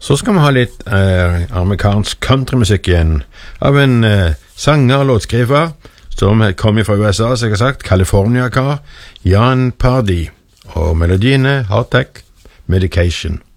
Så skal vi ha litt amerikansk countrymusikk igjen av en sanger og låtskriver som kommer fra USA, som jeg har sagt, California-kar, Jan Pardi, og melodien er Heartache Medication.